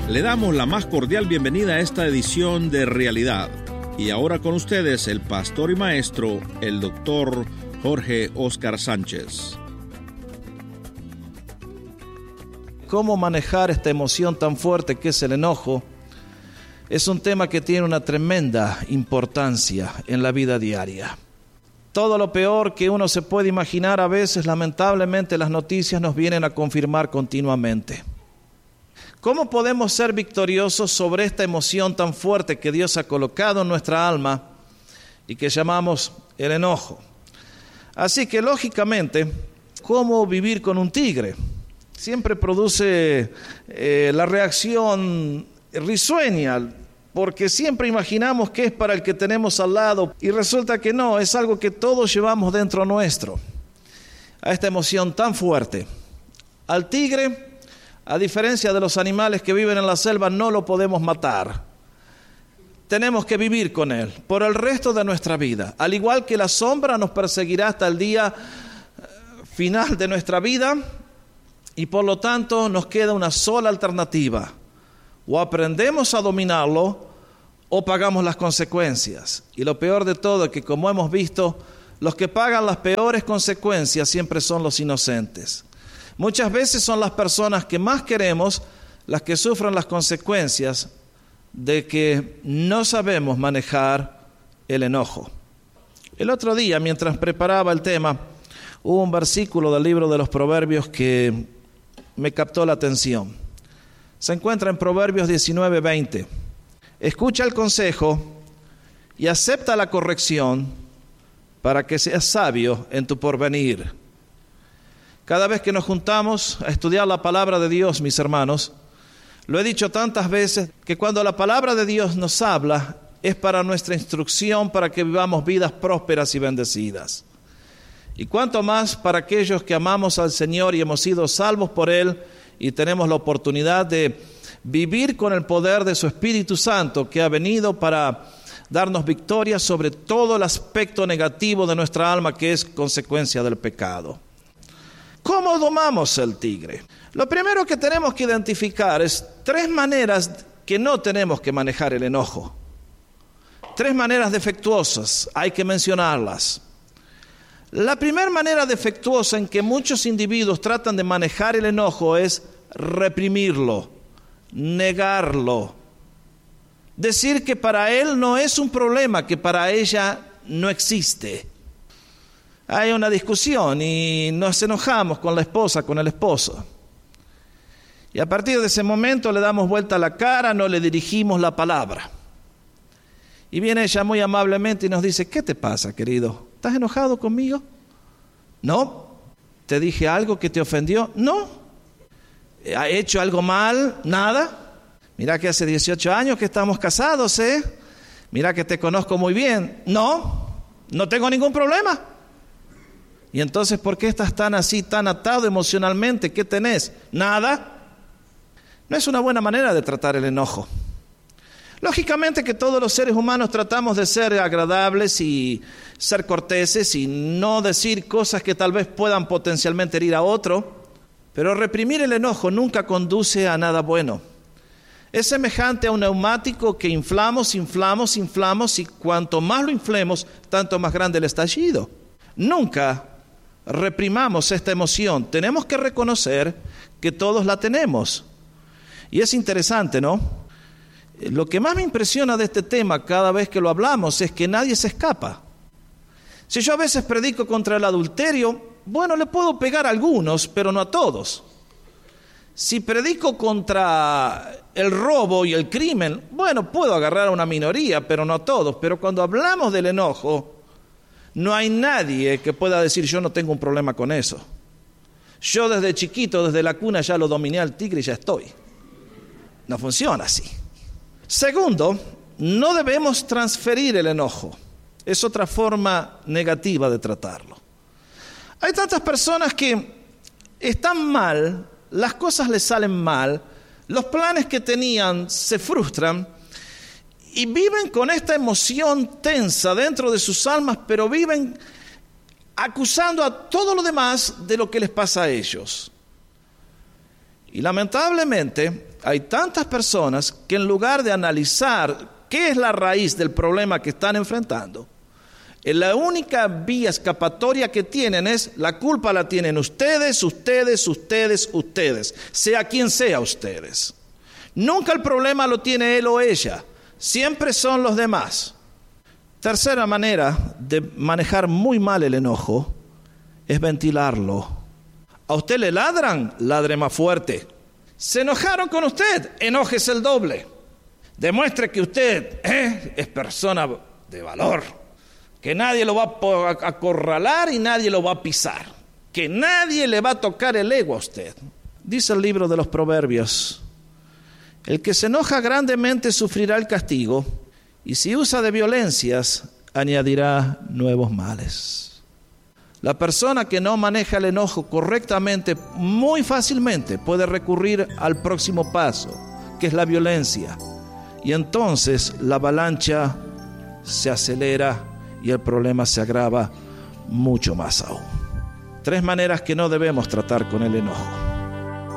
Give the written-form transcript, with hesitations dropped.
Le damos la más cordial bienvenida a esta edición de Realidad. Y ahora con ustedes el pastor y maestro, el doctor Jorge Óscar Sánchez. ¿Cómo manejar esta emoción tan fuerte que es el enojo? Es un tema que tiene una tremenda importancia en la vida diaria. Todo lo peor que uno se puede imaginar, a veces lamentablemente las noticias nos vienen a confirmar continuamente. ¿Cómo podemos ser victoriosos sobre esta emoción tan fuerte que Dios ha colocado en nuestra alma y que llamamos el enojo? Así que lógicamente, ¿cómo vivir con un tigre? Siempre produce la reacción risueña, porque siempre imaginamos que es para el que tenemos al lado y resulta que no, es algo que todos llevamos dentro nuestro, a esta emoción tan fuerte. Al tigre, a diferencia de los animales que viven en la selva, no lo podemos matar. Tenemos que vivir con él por el resto de nuestra vida. Al igual que la sombra nos perseguirá hasta el día final de nuestra vida, y por lo tanto nos queda una sola alternativa. O aprendemos a dominarlo o pagamos las consecuencias. Y lo peor de todo es que, como hemos visto, los que pagan las peores consecuencias siempre son los inocentes. Muchas veces son las personas que más queremos las que sufren las consecuencias de que no sabemos manejar el enojo. El otro día, mientras preparaba el tema, hubo un versículo del libro de los Proverbios que me captó la atención. Se encuentra en Proverbios 19:20. Escucha el consejo y acepta la corrección para que seas sabio en tu porvenir. Cada vez que nos juntamos a estudiar la palabra de Dios, mis hermanos, lo he dicho tantas veces que cuando la palabra de Dios nos habla es para nuestra instrucción, para que vivamos vidas prósperas y bendecidas. Y cuanto más para aquellos que amamos al Señor y hemos sido salvos por Él y tenemos la oportunidad de vivir con el poder de su Espíritu Santo, que ha venido para darnos victoria sobre todo el aspecto negativo de nuestra alma que es consecuencia del pecado. ¿Cómo domamos el tigre? Lo primero que tenemos que identificar es 3 maneras que no tenemos que manejar el enojo. 3 maneras defectuosas, hay que mencionarlas. La primera manera defectuosa en que muchos individuos tratan de manejar el enojo es reprimirlo, negarlo, decir que para él no es un problema, que para ella no existe. Hay una discusión y nos enojamos con la esposa, con el esposo. Y a partir de ese momento le damos vuelta a la cara, no le dirigimos la palabra. Y viene ella muy amablemente y nos dice: ¿qué te pasa, querido? ¿Estás enojado conmigo? No. ¿Te dije algo que te ofendió? No. ¿Ha hecho algo mal? Nada. Mira que hace 18 años que estamos casados, ¿eh? Mira que te conozco muy bien. No tengo ningún problema. Y entonces, ¿por qué estás tan así, tan atado emocionalmente? ¿Qué tenés? Nada. No es una buena manera de tratar el enojo. Lógicamente que todos los seres humanos tratamos de ser agradables y ser corteses y no decir cosas que tal vez puedan potencialmente herir a otro, pero reprimir el enojo nunca conduce a nada bueno. Es semejante a un neumático que inflamos y cuanto más lo inflemos, tanto más grande el estallido. Nunca reprimamos esta emoción. Tenemos que reconocer que todos la tenemos. Y es interesante, ¿no? Lo que más me impresiona de este tema cada vez que lo hablamos es que nadie se escapa. Si yo a veces predico contra el adulterio, bueno, le puedo pegar a algunos, pero no a todos. Si predico contra el robo y el crimen, bueno, puedo agarrar a una minoría, pero no a todos. Pero cuando hablamos del enojo, no hay nadie que pueda decir: yo no tengo un problema con eso. Yo desde chiquito, desde la cuna, ya lo dominé al tigre y ya estoy. No funciona así. Segundo, no debemos transferir el enojo. Es otra forma negativa de tratarlo. Hay tantas personas que están mal, las cosas les salen mal, los planes que tenían se frustran y viven con esta emoción tensa dentro de sus almas, pero viven acusando a todo lo demás de lo que les pasa a ellos. Y lamentablemente hay tantas personas que en lugar de analizar qué es la raíz del problema que están enfrentando, la única vía escapatoria que tienen es: la culpa la tienen ustedes, sea quien sea ustedes. Nunca el problema lo tiene él o ella, siempre son los demás. Tercera manera de manejar muy mal el enojo es ventilarlo. A usted le ladran, ladre más fuerte. Se enojaron con usted, enójese el doble. Demuestre que usted es persona de valor, que nadie lo va a acorralar y nadie lo va a pisar, que nadie le va a tocar el ego a usted. Dice el libro de los Proverbios: el que se enoja grandemente sufrirá el castigo, y si usa de violencias, añadirá nuevos males. La persona que no maneja el enojo correctamente, muy fácilmente puede recurrir al próximo paso, que es la violencia. Y entonces la avalancha se acelera y el problema se agrava mucho más aún. 3 maneras que no debemos tratar con el enojo.